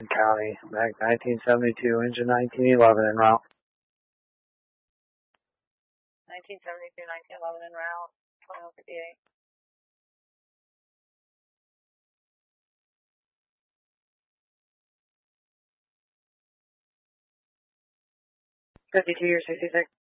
County, back 1972, engine 1911 en route. 1972, 1911 en route, 2158. 52 or 66.